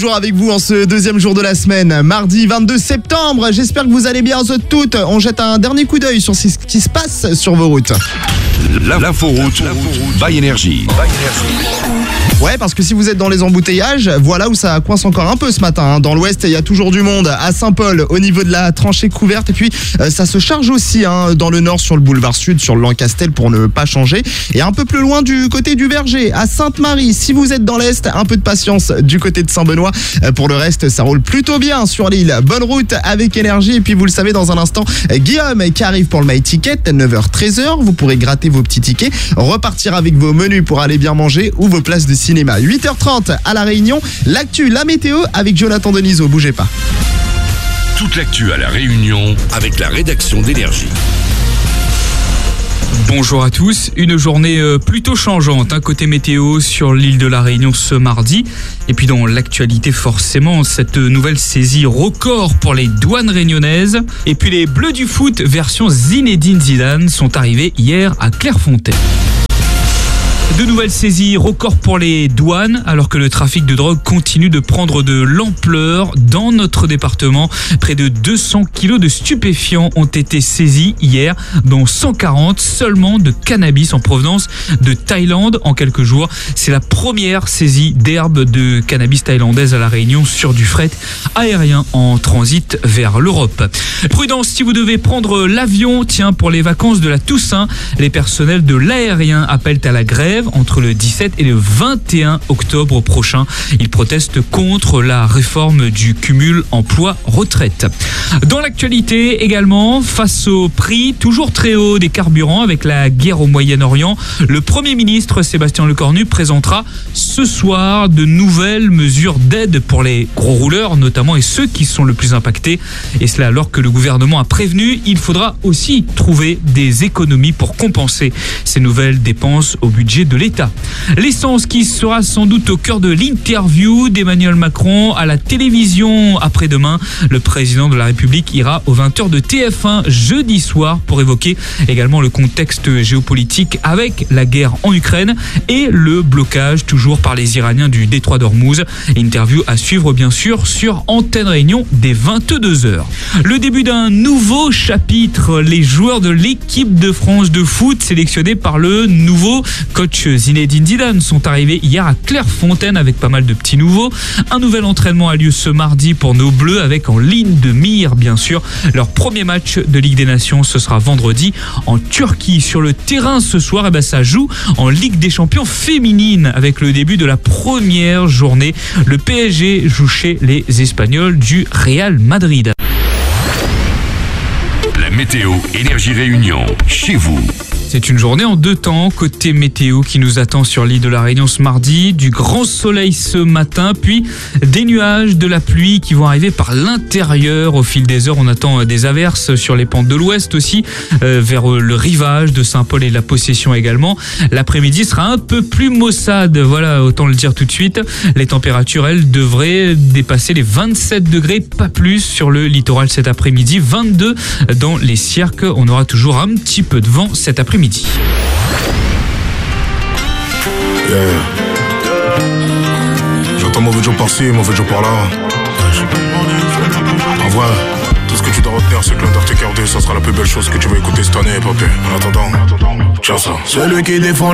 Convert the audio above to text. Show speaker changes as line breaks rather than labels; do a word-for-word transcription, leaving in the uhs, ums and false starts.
toujours avec vous en ce deuxième jour de la semaine, mardi vingt-deux septembre. J'espère que vous allez bien toutes. On jette un dernier coup d'œil sur ce qui se passe sur vos routes.
L'inforoute by Énergie.
Ouais, parce que si vous êtes dans les embouteillages, voilà où ça coince encore un peu ce matin. Hein. Dans l'ouest, il y a toujours du monde. À Saint-Paul, au niveau de la tranchée couverte. Et puis, euh, ça se charge aussi hein, dans le nord, sur le boulevard Sud, sur le Lancastel, pour ne pas changer. Et un peu plus loin du côté du Verger, à Sainte-Marie. Si vous êtes dans l'est, un peu de patience du côté de Saint-Benoît. Euh, pour le reste, ça roule plutôt bien sur l'île. Bonne route avec Énergie. Et puis, vous le savez, dans un instant, Guillaume qui arrive pour le My Ticket, neuf heures treize heures. Vous pourrez gratter vos petits tickets, repartir avec vos menus pour aller bien manger ou vos places de cinéma. huit heures trente à La Réunion, l'actu, la météo avec Jonathan Denisot, bougez pas.
Toute l'actu à La Réunion avec la rédaction d'Énergie.
Bonjour à tous, une journée plutôt changeante hein, côté météo sur l'île de la Réunion ce mardi. Et puis dans l'actualité forcément, cette nouvelle saisie record pour les douanes réunionnaises. Et puis les Bleus du foot version Zinedine Zidane sont arrivés hier à Clairefontaine. De nouvelles saisies records pour les douanes alors que le trafic de drogue continue de prendre de l'ampleur dans notre département. Près de deux cents kilos de stupéfiants ont été saisis hier, dont cent quarante seulement de cannabis en provenance de Thaïlande en quelques jours. C'est la première saisie d'herbe de cannabis thaïlandaise à La Réunion sur du fret aérien en transit vers l'Europe. Prudence si vous devez prendre l'avion. Tiens, pour les vacances de la Toussaint, les personnels de l'aérien appellent à la grève entre le dix-sept et le vingt et un octobre prochain. Ils protestent contre la réforme du cumul emploi-retraite. Dans l'actualité également, face au prix toujours très haut des carburants avec la guerre au Moyen-Orient, le Premier ministre Sébastien Lecornu présentera ce soir de nouvelles mesures d'aide pour les gros rouleurs notamment et ceux qui sont le plus impactés. Et cela alors que le gouvernement a prévenu, il faudra aussi trouver des économies pour compenser ces nouvelles dépenses au budget de l'État. L'essence qui sera sans doute au cœur de l'interview d'Emmanuel Macron à la télévision après-demain. Le président de la République ira aux vingt heures de T F un jeudi soir pour évoquer également le contexte géopolitique avec la guerre en Ukraine et le blocage toujours par les Iraniens du détroit d'Ormuz. Interview à suivre bien sûr sur Antenne Réunion dès vingt-deux heures. Le début d'un nouveau chapitre. Les joueurs de l'équipe de France de foot sélectionnés par le nouveau coach Zinedine Zidane sont arrivés hier à Clairefontaine avec pas mal de petits nouveaux. Un nouvel entraînement a lieu ce mardi pour nos Bleus avec en ligne de mire bien sûr leur premier match de Ligue des Nations. Ce sera vendredi en Turquie. Sur le terrain ce soir, eh ben, ça joue en Ligue des Champions féminine avec le début de la première journée. Le P S G joue chez les Espagnols du Real Madrid.
La météo Énergie Réunion, chez vous.
C'est une journée en deux temps, côté météo qui nous attend sur l'île de la Réunion ce mardi. Du grand soleil ce matin, puis des nuages, de la pluie qui vont arriver par l'intérieur au fil des heures. On attend des averses sur les pentes de l'ouest aussi, euh, vers le rivage de Saint-Paul et la Possession également. L'après-midi sera un peu plus maussade, voilà, autant le dire tout de suite. Les températures, elles, devraient dépasser les vingt-sept degrés, pas plus sur le littoral cet après-midi. vingt-deux dans les Cirques. On aura toujours un petit peu de vent cet après-midi.
Yeah. J'entends mauvais jour par-ci, mauvais jour par-là. En vrai, tout ce que tu dois retenir, c'est que l'Undertaker deux, ça sera la plus belle chose que tu vas écouter cette année, papé. En attendant, tiens ça. Celui qui défend